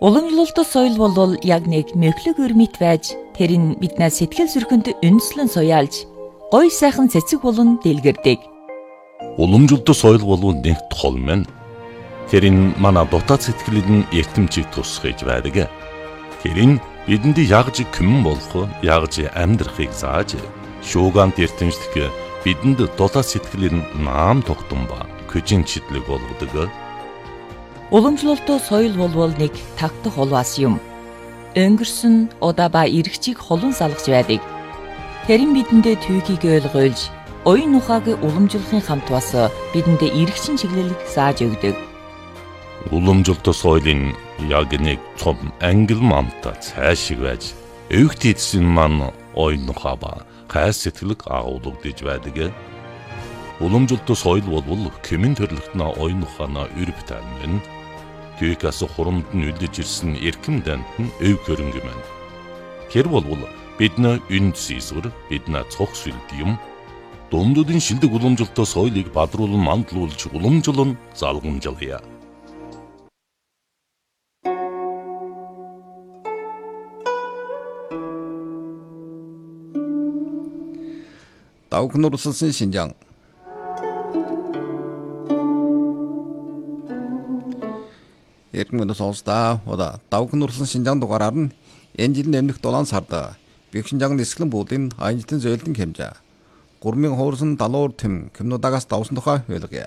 Уламжлалт соёл бол яг нэг мөглөг өрмөт байж тэр нь биднээс сэтгэл зүрхэнд үндэслэн суяалж гой сайхан цэцэг болон дэлгэрдэг. Уламжлалт соёл бол нэг толмэн. Тэр нь манай дотоод сэтгэлд эртэмчийг тусгаж байдаг. Тэр нь бидэнд ягж күмэн болох, ягж амьдрахыг зааж, шуугант эртэмжлэх бидэнд дотоод сэтгэлийн наам тогтсон ба көжин чидлэг болгодог. Уламжлалт соёл бол нэг тагтах улваас юм. Өнгөрсөн удаа ба иргэчийг холон салгаж байдаг. Тэр нь бидэндээ түүхийг ойлгуулж, оюун ухааг уламжлахын хамт бас бидэндээ иргэчин чиглэлийг зааж өгдөг. Уламжлалт соёлын яг нэг цом ангил мамта цаашиг байж, өвгт эдсэн маань оюун ухаа ба гай сэтгэлэг агуулгадж байдаг. Уламжлалт соёл бол кэмэн төрлөختнө оюун ухаана өрөв таймэн. Түүхээс хурамд нь үлдэж ирсэн эрхэм дант нь өв хөрөнгө мэн. Тэр бол бидний үнд сийсвэр, бидний цог сүлд юм. Дундуудын шилдэг уламжлалт соёлыг бадруулан мандлуулж уламжлан залгамжлая. 다우크노르스슨 신장 Эргэн сонсдаа ода Давхнуурсан Шинжаан дугаараар нь энэ жилийн өмнөх 7 сард Бэкшинжаан нисгэлэн буудлын аянжтын зөөлтөн хэмжээ 3000 хуурсан далуур тэм кимнуудагаас давсан тухай ойлгоё.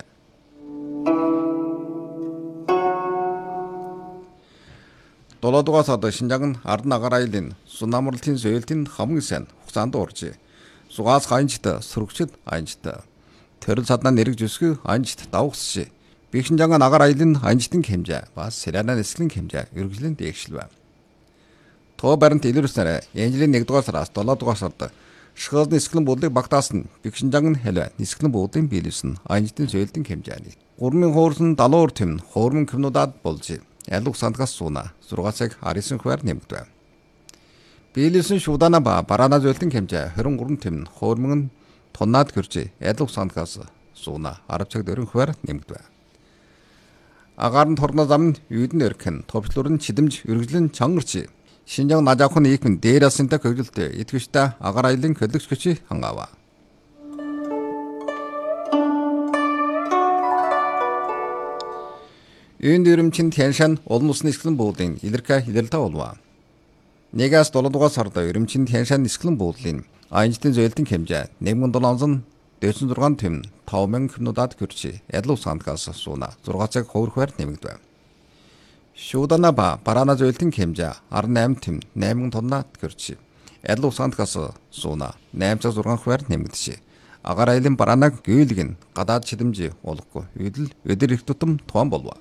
Долоодугаар сард Шинжаан ард агаар айлын сунамралтын зөөлтийн хамгийн сайн хугацаанд орж сугаас аянжт сөрөгчд аянжт төрөл саднаа нэрэг зүсгü аянжт давхсши Бэкшинжаан агаар айлын аянжтын хэмжээ бас Сирана нисгэлэн хэмжээ үргэлжлэн дээгшилвэ. Тоо баримт илэрснээр энэ жилийн 1-р сараас 7-р сард шхал нисгэлэн буудлыг багтаасан Бэкшинжаан хэлвэ нисгэлэн буудлын биелүүлсэн аянжтын зөөлтөн хэмжээний 3000 хуурсан далуур тэм хуурмын кимнуудад болж ялуг сандгаас сууна 6 цаг 19 хувиар нэмэгдэв. Биелүүлсэн шуудана ба бараана зөөлтөн хэмжээ 23 тэм хуурмын тоннад гэрж ялуг сандгаас сууна 10 цаг 40 хувиар нэмэгдэв. Агаарын торно зам үйдэн өрхөн товчлуурын чидэмж үргэлжлэн чангарч Шинжаан najaakhun ийхмэн дээрасынта көглөлтө итгэвчтэй агаар айлын хөдлөгч хүчи хангаава. Үйн өрөмчин Тяншан олон улсын нисгэлэн буудлын илэрхэ илэрлээ болов. 1-аас 7-р сард өрөмчин Тяншан нисгэлэн буудлын аянжтын зөөлтөн хэмжээ 1746 тэм 5000 кимнуудад гэрч ялуг сандгаас сууна 6 цаг хувиар нэмэгдэв. Шуудана ба бараана зөөлтөн хэмжээ 18 тэм 8000 тоннад гэрч ялуг сандгаас сууна 8 цаг 6 хувиар нэмэгдэв. Агаар айлын бараанаг гүйлгэн гадаад чидэмж олохгүй үдэл өдөр их тутам туан болов.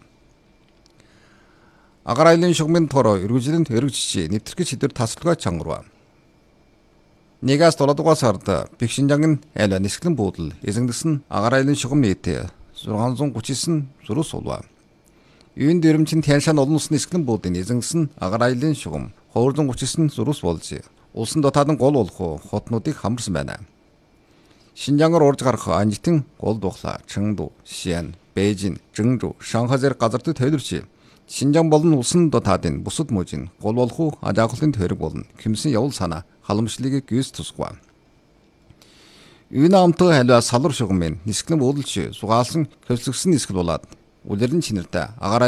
Агаар айлын шугмын тороо үргэлжлэн өргөжч нэвтрэх чидэр тасалгаа чангарва. 1-аас 7-р сард Бэкшинжаан айлын нисгэлэн буудал эзэнгдсэн агаар айлын шугам нийт 639 зүрх суулва. Үйн дөрөмчин Тяншан олон улсын нисгэлэн буудлын эзэнгдсэн агаар айлын шугам 239 зүрх болж улсын дотоод нь гол болох хотнуудыг хамарсан байна. Шинжаангаар урж гарах аянжтын гол духла Чэнгду, Шиан, Бээжин, Жэнжу, Шанхай зэрэг газарт төлөвлөж Шинжаан болон улсын дотоодын бусад мужийн гол болох ажааглалын төрөг болон хэмсэн явуул санаа халамжлалыг гүйс тусгав. Үйн амт халиа салвар шугамын нисгэлэн буудалч сугаалсан хөслөгсөн нисгэл болоод үлрэн чинэртэй агаар